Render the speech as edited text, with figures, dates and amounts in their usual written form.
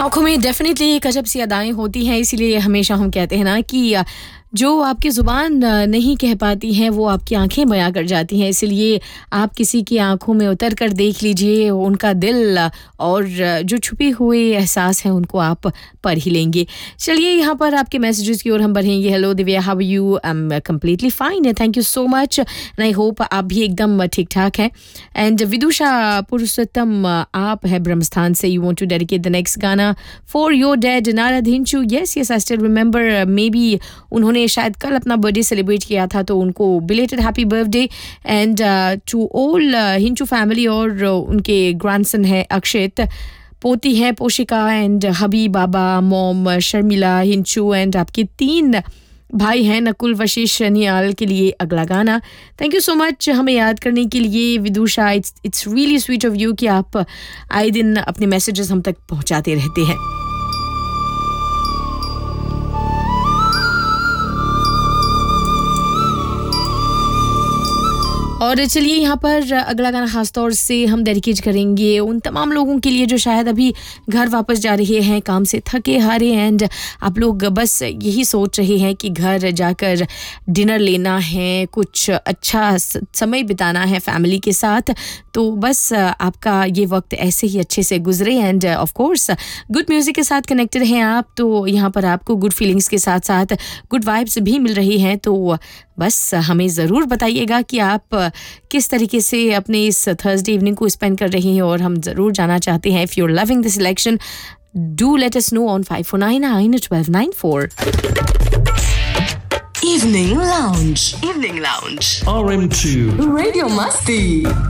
आँखों में डेफिनेटली एक अजब सी अदाएं होती हैं, इसीलिए हमेशा हम कहते हैं ना कि जो आपकी ज़ुबान नहीं कह पाती हैं वो आपकी आंखें बयां कर जाती हैं। इसलिए आप किसी की आंखों में उतर कर देख लीजिए, उनका दिल और जो छुपे हुए एहसास हैं उनको आप पढ़ ही लेंगे। चलिए यहाँ पर आपके मैसेजेस की ओर हम बढ़ेंगे। Hello Divya, how are you? I am completely fine, thank you so much and I hope आप भी एकदम ठीक ठाक हैं। एंड विदुषा पुरुषोत्तम, आप है ब्रह्मस्थान से, you want to dedicate the next गाना for your dad Narad हिंचू। Yes yes, I still remember, may be उन्होंने शायद कल अपना बर्थडे सेलिब्रेट किया था, तो उनको belated happy birthday and to all हिंचू family. और उनके ग्रैंडसन है अक्षित, पोती है पोशिका and hubby, Baba, mom Sharmila हिंचू and आपके 3 भाई हैं नकुल, वशिष्ठ, नियाल के लिए अगला गाना। थैंक यू सो मच हमें याद करने के लिए विदुषा। It's really sweet of you कि आप आए दिन अपने मैसेजेस हम तक पहुंचाते रहते हैं। और चलिए यहाँ पर अगला गाना खास तौर से हम डेडिकेट करेंगे उन तमाम लोगों के लिए जो शायद अभी घर वापस जा रहे हैं काम से थके हारे एंड आप लोग बस यही सोच रहे हैं कि घर जाकर डिनर लेना है, कुछ अच्छा समय बिताना है फैमिली के साथ। तो बस आपका ये वक्त ऐसे ही अच्छे से गुजरे end of course good music के साथ कनेक्टेड हैं आप, तो यहाँ पर आपको गुड फीलिंग्स के साथ साथ गुड वाइब्स भी मिल रही हैं। तो बस हमें ज़रूर बताइएगा कि आप किस तरीके से अपने इस थर्सडे इवनिंग को स्पेंड कर रही हैं, और हम ज़रूर जानना चाहते हैं। If you are loving this selection, do let us know on 5499 Evening Lounge. Evening Lounge. RM2 Radio Masti.